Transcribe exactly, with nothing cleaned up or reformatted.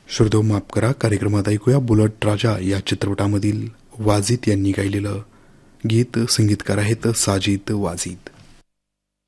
श्रोतो माफ करा, कार्यक्रमात ऐकूया बुलट राजा या चित्रपटामधील वाजिद यांनी गायलेलं गीत. संगीतकार आहेत साजिद वाजिद.